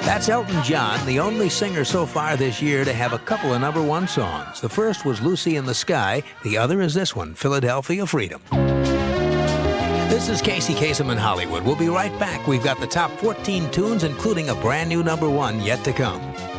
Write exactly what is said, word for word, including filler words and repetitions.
That's Elton John, the only singer so far this year to have a couple of number one songs. The first was Lucy in the Sky. The other is this one, Philadelphia Freedom. This is Casey Kasem in Hollywood. We'll be right back. We've got the top fourteen tunes, including a brand new number one yet to come.